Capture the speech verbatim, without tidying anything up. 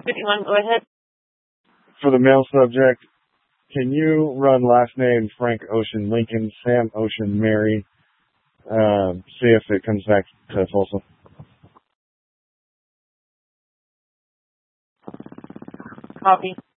fifty-one, go ahead. For the male subject, can you run last name Frank Ocean Lincoln, Sam Ocean Mary, uh, see if it comes back to Tulsa? Copy.